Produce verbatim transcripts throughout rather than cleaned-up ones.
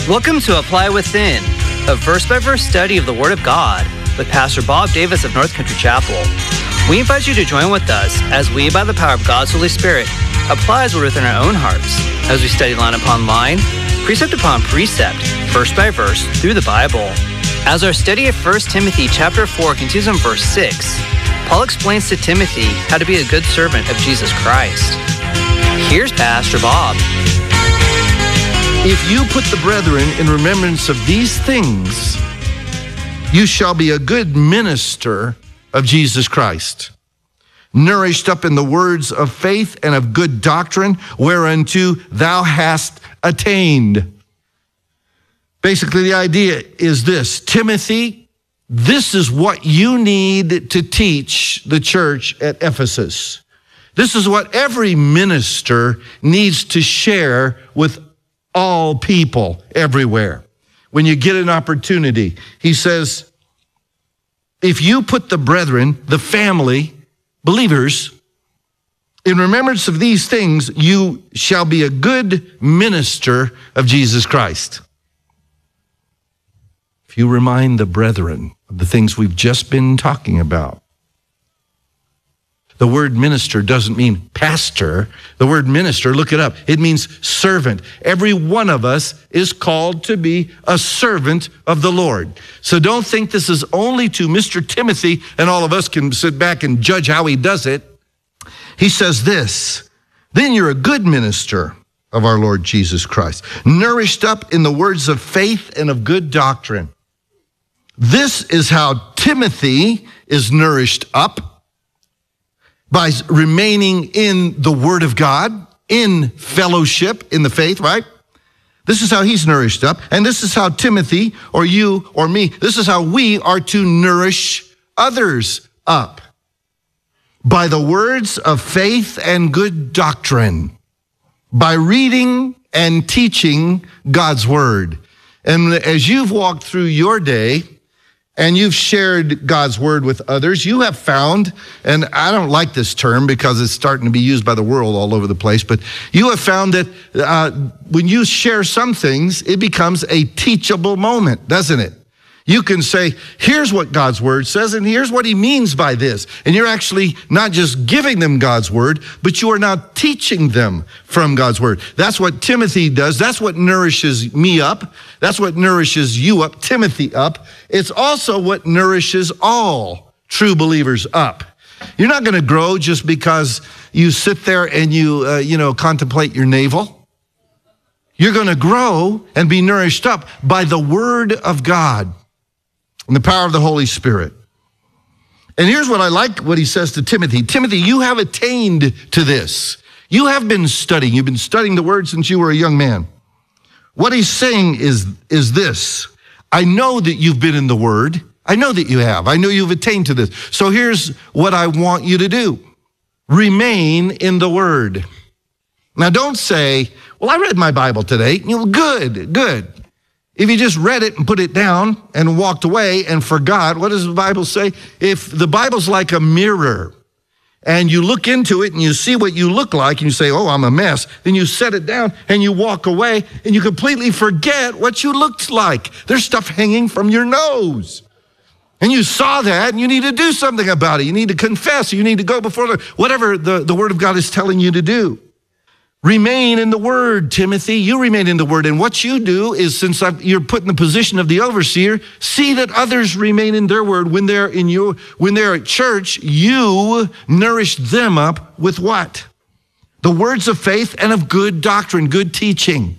Welcome to Apply Within, a verse-by-verse study of the Word of God with Pastor Bob Davis of North Country Chapel. We invite you to join with us as we, by the power of God's Holy Spirit, apply His Word within our own hearts as we study line upon line, precept upon precept, verse by verse through the Bible. As our study of First Timothy chapter four continues in verse six, Paul explains to Timothy how to be a good servant of Jesus Christ. Here's Pastor Bob. If you put the brethren in remembrance of these things, you shall be a good minister of Jesus Christ, nourished up in the words of faith and of good doctrine, whereunto thou hast attained. Basically, the idea is this: Timothy, this is what you need to teach the church at Ephesus. This is what every minister needs to share with all people everywhere. When you get an opportunity, he says, if you put the brethren, the family, believers, in remembrance of these things, you shall be a good minister of Jesus Christ. If you remind the brethren of the things we've just been talking about. The word minister doesn't mean pastor. The word minister, look it up, it means servant. Every one of us is called to be a servant of the Lord. So don't think this is only to Mister Timothy and all of us can sit back and judge how he does it. He says this: then you're a good minister of our Lord Jesus Christ, nourished up in the words of faith and of good doctrine. This is how Timothy is nourished up, by remaining in the Word of God, in fellowship, in the faith, right? This is how he's nourished up. And this is how Timothy, or you, or me, this is how we are to nourish others up. By the words of faith and good doctrine. By reading and teaching God's Word. And as you've walked through your day, and you've shared God's word with others, you have found, and I don't like this term because it's starting to be used by the world all over the place, but you have found that uh, when you share some things, it becomes a teachable moment, doesn't it? You can say, here's what God's word says, and here's what he means by this. And you're actually not just giving them God's word, but you are now teaching them from God's word. That's what Timothy does. That's what nourishes me up. That's what nourishes you up, Timothy up. It's also what nourishes all true believers up. You're not going to grow just because you sit there and you, uh, you know, contemplate your navel. You're going to grow and be nourished up by the word of God and the power of the Holy Spirit. And here's what I like what he says to Timothy. Timothy, you have attained to this. You have been studying. You've been studying the word since you were a young man. What he's saying is, is this: I know that you've been in the word. I know that you have. I know you've attained to this. So here's what I want you to do. Remain in the word. Now don't say, well, I read my Bible today. You know, good, good. If you just read it and put it down and walked away and forgot, what does the Bible say? If the Bible's like a mirror and you look into it and you see what you look like and you say, oh, I'm a mess, then you set it down and you walk away and you completely forget what you looked like. There's stuff hanging from your nose. And you saw that and you need to do something about it. You need to confess. You need to go before the, whatever the, the Word of God is telling you to do. Remain in the word, Timothy. You remain in the word. And what you do is, since I've, you're put in the position of the overseer, see that others remain in their word. When they're in your, when they're at church, you nourish them up with what? The words of faith and of good doctrine, good teaching.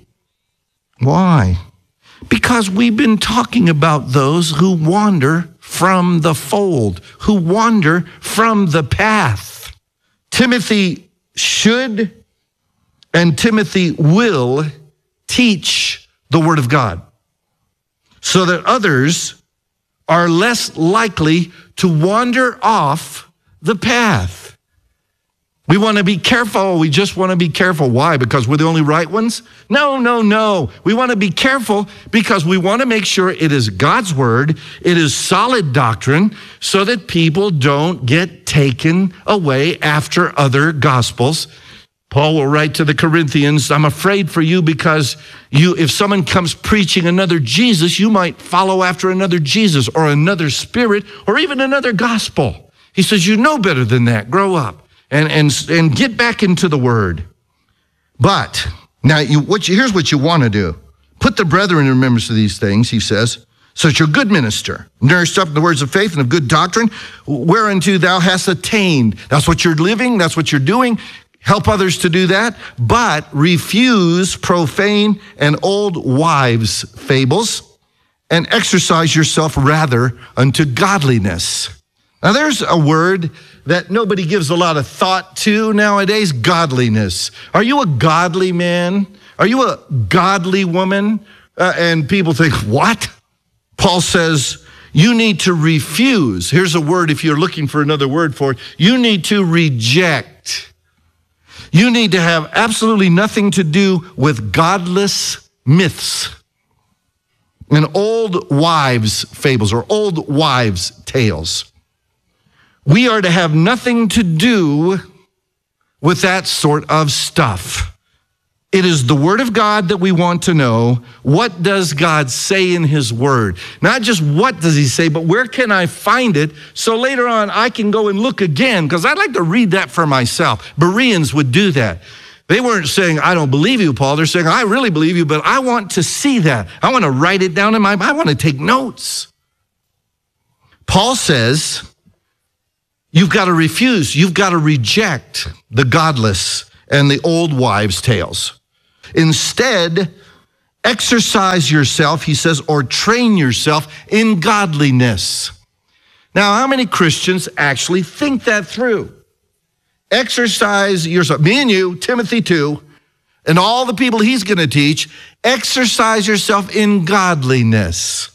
Why? Because we've been talking about those who wander from the fold, who wander from the path. Timothy should and Timothy will teach the word of God so that others are less likely to wander off the path. We want to be careful. We just want to be careful. Why? Because we're the only right ones? No, no, no. We want to be careful because we want to make sure it is God's word, it is solid doctrine, so that people don't get taken away after other gospels. Paul will write to the Corinthians, I'm afraid for you because you, if someone comes preaching another Jesus, you might follow after another Jesus or another spirit or even another gospel. He says, you know better than that. Grow up and, and, and get back into the word. But now you, what you, here's what you want to do. Put the brethren in remembrance of these things, he says, so that you're a good minister, nourished up in the words of faith and of good doctrine, whereunto thou hast attained. That's what you're living. That's what you're doing. Help others to do that, but refuse profane and old wives' fables, and exercise yourself rather unto godliness. Now there's a word that nobody gives a lot of thought to nowadays, godliness. Are you a godly man? Are you a godly woman? Uh, and people think, what? Paul says, you need to refuse. Here's a word, if you're looking for another word for it, you need to reject. You need to have absolutely nothing to do with godless myths and old wives' fables or old wives' tales. We are to have nothing to do with that sort of stuff. It is the word of God that we want to know. What does God say in his word? Not just what does he say, but where can I find it so later on I can go and look again, because I'd like to read that for myself. Bereans would do that. They weren't saying, I don't believe you, Paul. They're saying, I really believe you, but I want to see that. I want to write it down in my, I want to take notes. Paul says, you've got to refuse. You've got to reject the godless and the old wives' tales. Instead, exercise yourself, he says, or train yourself in godliness. Now, how many Christians actually think that through? Exercise yourself. Me and you, Timothy too, and all the people he's going to teach, exercise yourself in godliness.